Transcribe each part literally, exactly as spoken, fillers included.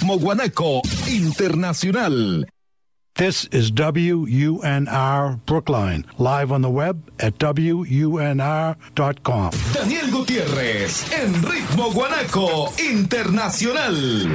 Ritmo Guanaco Internacional. This is W U N R Brookline, live on the web at W U N R dot com. Daniel Gutiérrez en Ritmo Guanaco Internacional.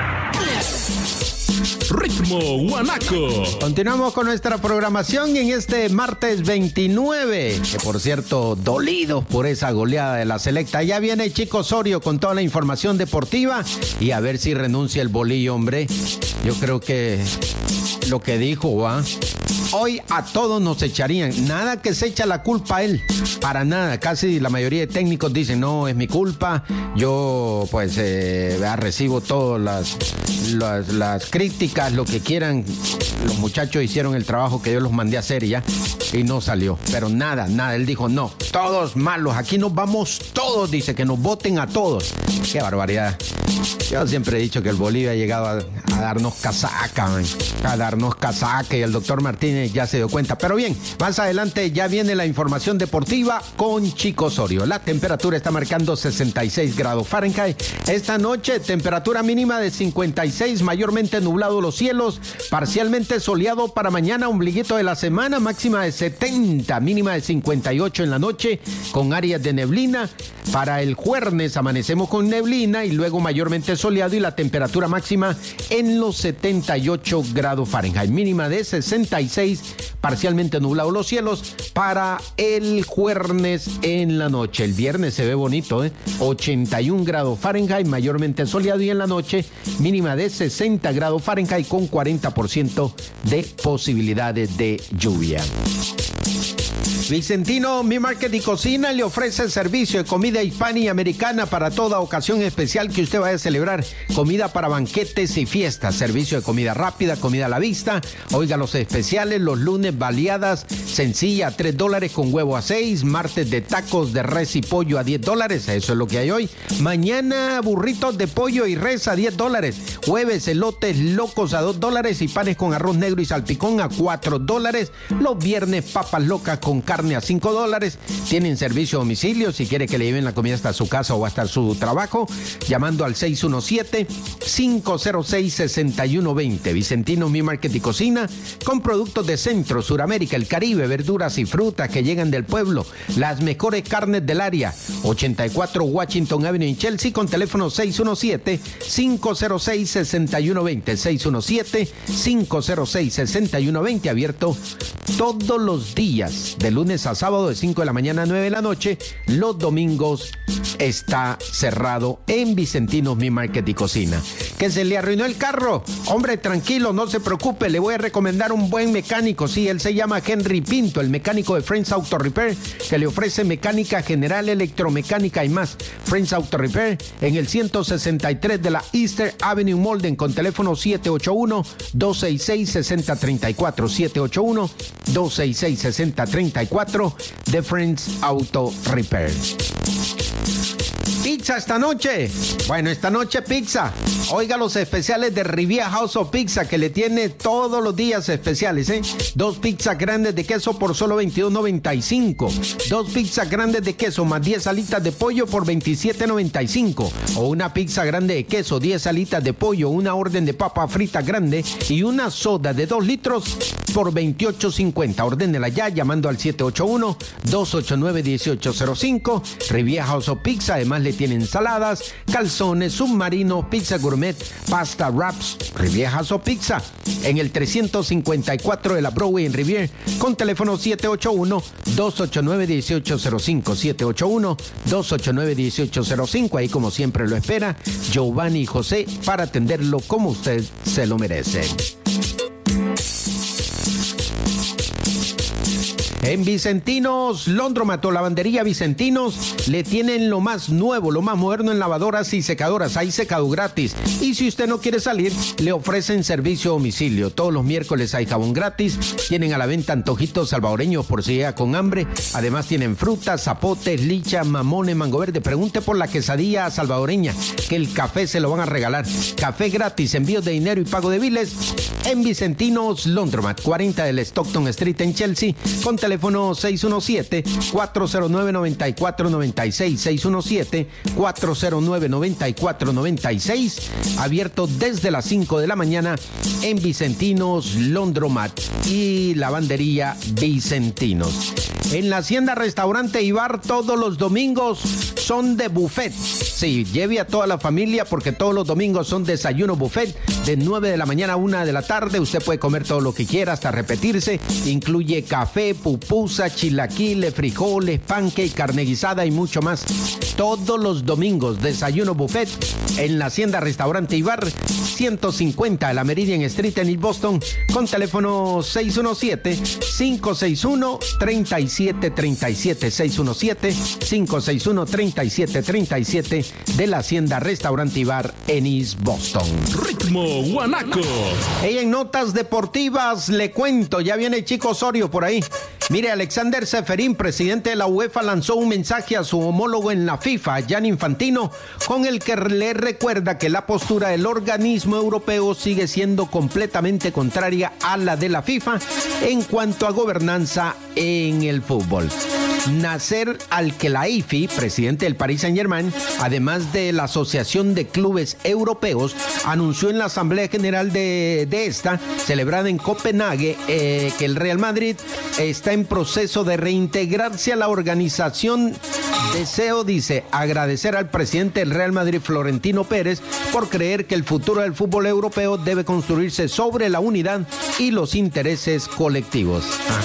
Ritmo Guanaco. Continuamos con nuestra programación en este martes veintinueve, que por cierto, dolidos por esa goleada de la selecta. Ya viene Chico Osorio con toda la información deportiva y a ver si renuncia el bolillo, hombre. Yo creo que lo que dijo, ¿va? Hoy a todos nos echarían, nada que se echa la culpa a él, para nada, casi la mayoría de técnicos dicen, no, es mi culpa, yo pues eh, recibo todas las, las, las críticas, lo que quieran, los muchachos hicieron el trabajo que yo los mandé a hacer y ya, y no salió, pero nada, nada, él dijo, no, todos malos, aquí nos vamos todos, dice, que nos voten a todos, qué barbaridad. Yo siempre he dicho que el Bolivia ha llegado a, a darnos casaca, man, a darnos casaca, y el doctor Martínez ya se dio cuenta. Pero bien, más adelante ya viene la información deportiva con Chico Osorio. La temperatura está marcando sesenta y seis grados Fahrenheit. Esta noche, temperatura mínima de cincuenta y seis, mayormente nublado los cielos, parcialmente soleado para mañana, ombliguito de la semana, máxima de setenta, mínima de cincuenta y ocho en la noche, con áreas de neblina. Para el jueves amanecemos con neblina y luego mayormente soleado y la temperatura máxima en los setenta y ocho grados Fahrenheit, mínima de sesenta y seis, parcialmente nublado los cielos para el jueves en la noche. El viernes se ve bonito, ¿eh? ochenta y un grados Fahrenheit, mayormente soleado y en la noche mínima de sesenta grados Fahrenheit con cuarenta por ciento de posibilidades de lluvia. Vicentino Mi Market y Cocina le ofrece servicio de comida hispana y americana para toda ocasión especial que usted vaya a celebrar. Comida para banquetes y fiestas, servicio de comida rápida, comida a la vista. Oiga los especiales, los lunes baleadas sencilla a tres dólares con huevo a seis, martes de tacos de res y pollo a diez dólares, eso es lo que hay hoy. Mañana burritos de pollo y res a diez dólares, jueves elotes locos a dos dólares y panes con arroz negro y salpicón a cuatro dólares. Los viernes papas locas con carne a cinco dólares. Tienen servicio a domicilio si quiere que le lleven la comida hasta su casa o hasta su trabajo, llamando al seis uno siete, cinco cero seis, seis uno dos cero. Vicentino Mi Market y Cocina, con productos de Centro, Suramérica, el Caribe, verduras y frutas que llegan del pueblo, las mejores carnes del área. ochenta y cuatro Washington Avenue en Chelsea, con teléfono seis uno siete, cinco cero seis, seis uno dos cero, seis uno siete, cinco cero seis, seis uno dos cero, abierto todos los días, de lunes a sábado de cinco de la mañana a nueve de la noche. Los domingos está cerrado en Vicentinos Mi Market y Cocina. ¿Que se le arruinó el carro? Hombre, tranquilo, no se preocupe, le voy a recomendar un buen mecánico. Sí, él se llama Henry Pinto, el mecánico de Friends Auto Repair, que le ofrece mecánica general, electromecánica y más. Friends Auto Repair en el ciento sesenta y tres de la Easter Avenue Molden, con teléfono siete ocho uno, dos seis seis, seis cero tres cuatro, siete ocho uno, dos seis seis, seis cero tres cuatro, de Friends Auto Repair. Pizza esta noche. Bueno, esta noche pizza. Oiga los especiales de Riviera House of Pizza, que le tiene todos los días especiales, ¿eh? Dos pizzas grandes de queso por solo veintidós noventa y cinco. Dos pizzas grandes de queso más diez alitas de pollo por veintisiete noventa y cinco. O una pizza grande de queso, diez alitas de pollo, una orden de papa frita grande y una soda de dos litros por veintiocho cincuenta. Ordénela ya llamando al siete ocho uno, dos ocho nueve, uno ocho cero cinco. Riviera House of Pizza. Además le tiene ensaladas, calzones, submarino, pizza gourmet, pasta, wraps. Riviera House of Pizza en el trescientos cincuenta y cuatro de la Broadway en Riviera, con teléfono siete ocho uno, dos ocho nueve, uno ocho cero cinco, siete ocho uno, dos ocho nueve, uno ocho cero cinco. Ahí, como siempre, lo espera Giovanni y José para atenderlo como usted se lo merece. En Vicentinos Laundromat o Lavandería Vicentinos le tienen lo más nuevo, lo más moderno en lavadoras y secadoras. Hay secado gratis. Y si usted no quiere salir, le ofrecen servicio a domicilio. Todos los miércoles hay jabón gratis. Tienen a la venta antojitos salvadoreños por si llega con hambre. Además tienen frutas, zapotes, licha, mamones, mango verde. Pregunte por la quesadilla salvadoreña, que el café se lo van a regalar. Café gratis, envíos de dinero y pago de biles en Vicentinos Laundromat, cuarenta del Stockton Street en Chelsea, con teléfono teléfono seis uno siete, cuatro cero nueve, nueve cuatro nueve seis, seis uno siete, cuatro cero nueve, nueve cuatro nueve seis, abierto desde las cinco de la mañana en Vicentinos Laundromat y Lavandería Vicentinos. En la Hacienda Restaurante y Bar todos los domingos son de buffet. Sí, lleve a toda la familia porque todos los domingos son desayuno buffet de nueve de la mañana a una de la tarde. Usted puede comer todo lo que quiera hasta repetirse. Incluye café, pupusa, chilaquiles, frijoles, pancake, carne guisada y mucho más. Todos los domingos desayuno buffet en la Hacienda Restaurante y Bar ciento cincuenta de la Meridian Street en East Boston con teléfono seis uno siete, cinco seis uno, tres siete tres siete, seis uno siete, cinco seis uno, tres siete tres siete de la Hacienda Restaurante y Bar en East Boston. Ritmo Guanaco. Hey, en notas deportivas le cuento, ya viene Chico Osorio por ahí. Mire, Alexander Ceferín, presidente de la UEFA, lanzó un mensaje a su homólogo en la FIFA, Gianni Infantino, con el que le recuerda que la postura del organismo europeo sigue siendo completamente contraria a la de la FIFA en cuanto a gobernanza en el fútbol. Nasser Al-Khelaifi, presidente del Paris Saint-Germain, además de la Asociación de Clubes Europeos, anunció en la Asamblea General de, de esta, celebrada en Copenhague, eh, que el Real Madrid está en proceso de reintegrarse a la organización. Deseo, dice, agradecer al presidente del Real Madrid, Florentino Pérez, por creer que el futuro del fútbol europeo debe construirse sobre la unidad y los intereses colectivos.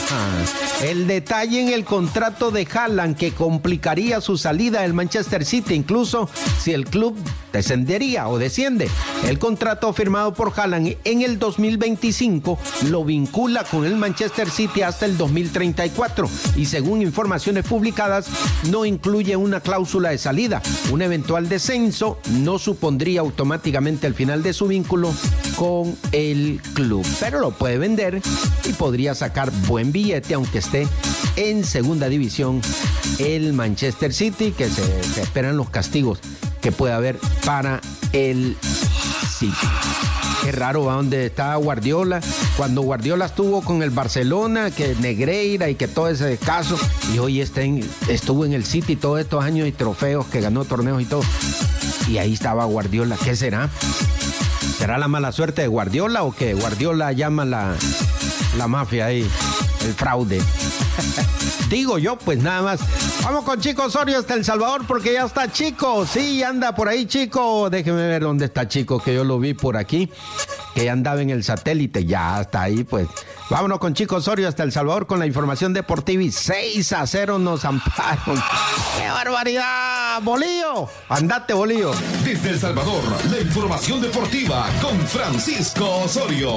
Ajá. El detalle en el contrato de Haaland que complicaría su salida del Manchester City, incluso si el club descendería o desciende. El contrato firmado por Haaland en el dos mil veinticinco lo vincula con el Manchester City hasta el dos mil treinta y cuatro y según informaciones publicadas no incluye una cláusula de salida. Un eventual descenso no supondría automáticamente el final de su vínculo con el club, pero lo puede vender y podría sacar buen billete aunque esté en segunda división el Manchester City, que se, se esperan los castigos que puede haber para el City. Qué raro, ¿va? Donde está Guardiola, cuando Guardiola estuvo con el Barcelona, que Negreira y que todo ese caso, y hoy está en, estuvo en el City todos estos años y trofeos, que ganó torneos y todo, y ahí estaba Guardiola. ¿Qué será? ¿Será la mala suerte de Guardiola o que Guardiola llama la, la mafia ahí, el fraude? Digo yo, pues nada más. Vamos con Chico Osorio hasta El Salvador porque ya está Chico. Sí, anda por ahí Chico. Déjeme ver dónde está Chico, que yo lo vi por aquí, que ya andaba en el satélite. Ya está ahí, pues. Vámonos con Chico Osorio hasta El Salvador con la información deportiva y seis a cero nos amparon. ¡Qué barbaridad! ¡Bolillo! ¡Andate, Bolillo! Desde El Salvador, la información deportiva con Francisco Osorio.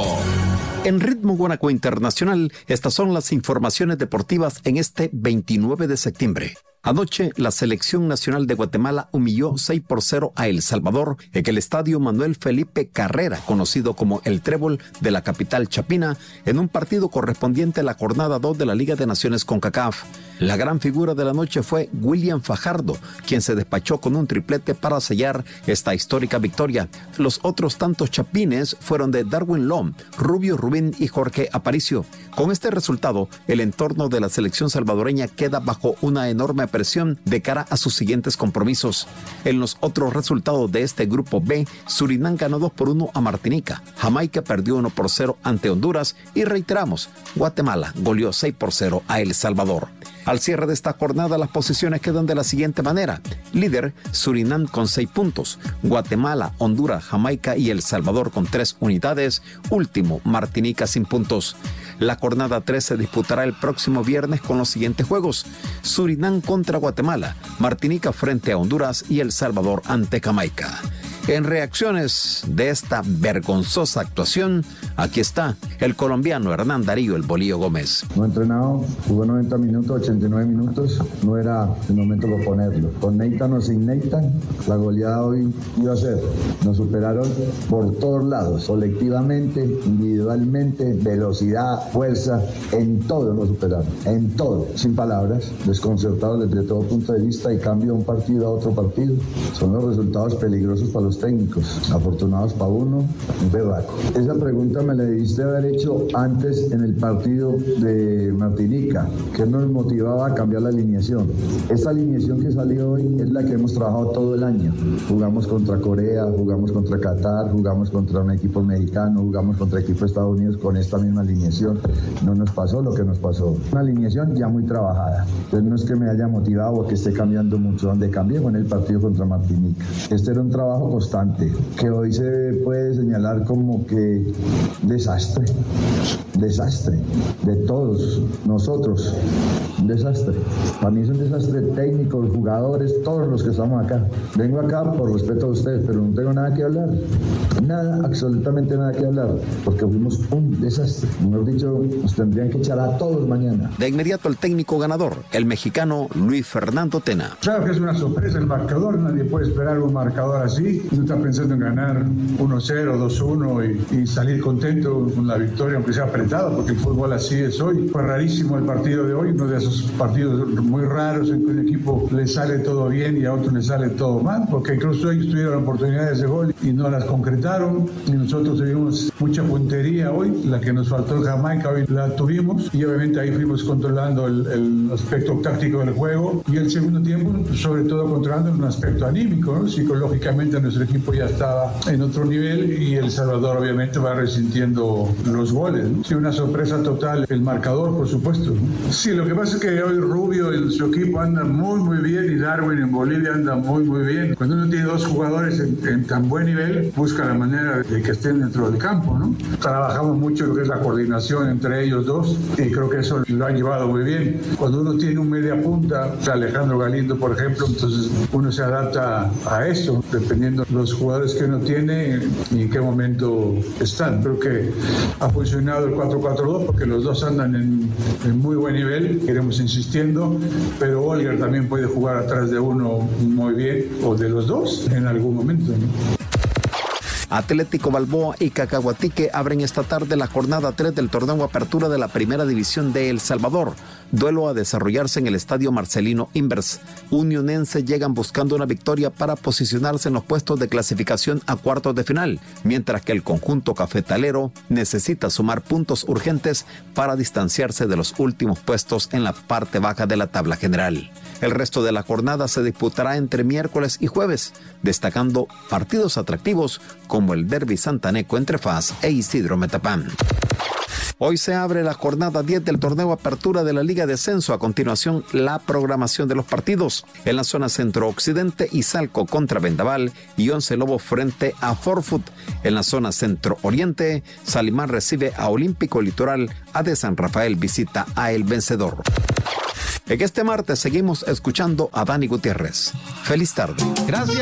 En Ritmo Guanaco Internacional, estas son las informaciones deportivas en este veintinueve de septiembre. Anoche, la Selección Nacional de Guatemala humilló seis por cero a El Salvador en el estadio Manuel Felipe Carrera, conocido como el Trébol de la capital chapina, en un partido correspondiente a la jornada dos de la Liga de Naciones CONCACAF. La gran figura de la noche fue William Fajardo, quien se despachó con un triplete para sellar esta histórica victoria. Los otros tantos chapines fueron de Darwin Lom, Rubio Rubín y Jorge Aparicio. Con este resultado, el entorno de la selección salvadoreña queda bajo una enorme presión de cara a sus siguientes compromisos. En los otros resultados de este grupo B, Surinam ganó dos por uno a Martinica, Jamaica perdió uno por cero ante Honduras y reiteramos, Guatemala goleó seis por cero a El Salvador. Al cierre de esta jornada, las posiciones quedan de la siguiente manera. Líder, Surinam con seis puntos. Guatemala, Honduras, Jamaica y El Salvador con tres unidades. Último, Martinica sin puntos. La jornada tres se disputará el próximo viernes con los siguientes juegos. Surinam contra Guatemala, Martinica frente a Honduras y El Salvador ante Jamaica. En reacciones de esta vergonzosa actuación, aquí está el colombiano Hernán Darío el Bolillo Gómez. No he entrenado, jugó noventa minutos, ochenta y nueve minutos, no era el momento de ponerlo. Con Nathan o sin Nathan, la goleada hoy iba a ser. Nos superaron por todos lados, colectivamente, individualmente, velocidad, fuerza, en todo nos superaron, en todo, sin palabras, desconcertados desde todo punto de vista y cambio de un partido a otro partido. Son los resultados peligrosos para los los técnicos. Afortunados para uno, un berraco. Esa pregunta me la debiste haber hecho antes en el partido de Martinica, que nos motivaba a cambiar la alineación. Esta alineación que salió hoy es la que hemos trabajado todo el año. Jugamos contra Corea, jugamos contra Qatar, jugamos contra un equipo mexicano, jugamos contra equipo de Estados Unidos con esta misma alineación. No nos pasó lo que nos pasó. Una alineación ya muy trabajada. Entonces no es que me haya motivado o que esté cambiando mucho. Donde cambié fue en el partido contra Martinica. Este era un trabajo constante, que hoy se puede señalar como que desastre, desastre de todos nosotros, un desastre. Para mí es un desastre técnico, jugadores, todos los que estamos acá. Vengo acá por respeto a ustedes, pero no tengo nada que hablar, nada, absolutamente nada que hablar, porque fuimos un desastre. Mejor dicho, nos tendrían que echar a todos mañana. De inmediato el técnico ganador, el mexicano Luis Fernando Tena. Claro que es una sorpresa el marcador, nadie puede esperar un marcador así. Uno está pensando en ganar uno cero, dos uno y, y salir contento con la victoria, aunque sea apretado, porque el fútbol así es hoy. Fue rarísimo el partido de hoy, uno de esos partidos muy raros en que un equipo le sale todo bien y a otro le sale todo mal, porque incluso ellos tuvieron oportunidades de gol y no las concretaron, y nosotros tuvimos mucha puntería hoy, la que nos faltó en Jamaica hoy la tuvimos, y obviamente ahí fuimos controlando el, el aspecto táctico del juego, y el segundo tiempo sobre todo controlando un aspecto anímico, ¿no? Psicológicamente nuestro equipo ya estaba en otro nivel y El Salvador obviamente va resintiendo los goles, ¿no? Sí, una sorpresa total el marcador, por supuesto, ¿no? Sí, lo que pasa es que hoy Rubio en su equipo anda muy muy bien y Darwin en Bolivia anda muy muy bien. Cuando uno tiene dos jugadores en, en tan buen nivel, busca la manera de que estén dentro del campo, ¿no? Trabajamos mucho lo que es la coordinación entre ellos dos y creo que eso lo han llevado muy bien. Cuando uno tiene un media punta, Alejandro Galindo por ejemplo, entonces uno se adapta a eso, dependiendo de los jugadores que uno tiene y en qué momento están. Creo que ha funcionado el cuatro cuatro dos porque los dos andan en, en muy buen nivel, iremos insistiendo, pero Olger también puede jugar atrás de uno muy bien, o de los dos en algún momento, ¿no? Atlético Balboa y Cacahuatique abren esta tarde la jornada tres del torneo Apertura de la Primera División de El Salvador. Duelo a desarrollarse en el estadio Marcelino Invers. Unionense llegan buscando una victoria para posicionarse en los puestos de clasificación a cuartos de final, mientras que el conjunto cafetalero necesita sumar puntos urgentes para distanciarse de los últimos puestos en la parte baja de la tabla general. El resto de la jornada se disputará entre miércoles y jueves, destacando partidos atractivos como el derbi santaneco entre F A S e Isidro Metapán. Hoy se abre la jornada diez del torneo Apertura de la Liga de Ascenso. A continuación, la programación de los partidos. En la zona centro-occidente, Izalco contra Vendaval y Once Lobos frente a Forfut. En la zona centro-oriente, Salimán recibe a Olímpico Litoral, a de San Rafael visita a El Vencedor. En este martes seguimos escuchando a Dani Gutiérrez. Feliz tarde. Gracias.